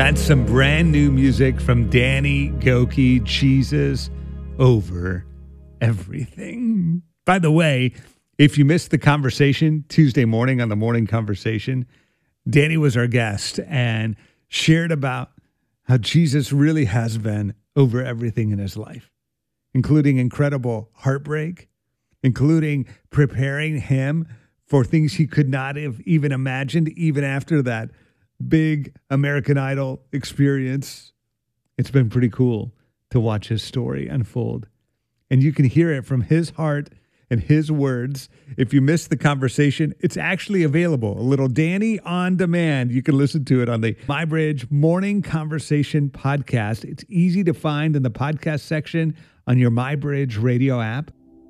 That's some brand new music from Danny Gokey, Jesus Over Everything. By the way, if you missed the conversation Tuesday morning on the Morning Conversation, Danny was our guest and shared about how Jesus really has been over everything in his life, including incredible heartbreak, including preparing him for things he could not have even imagined, even after that big American Idol experience. It's been pretty cool to watch his story unfold. And you can hear it from his heart and his words. If you missed the conversation, it's actually available. A little Danny on demand. You can listen to it on the MyBridge Morning Conversation podcast. It's easy to find in the podcast section on your MyBridge radio app.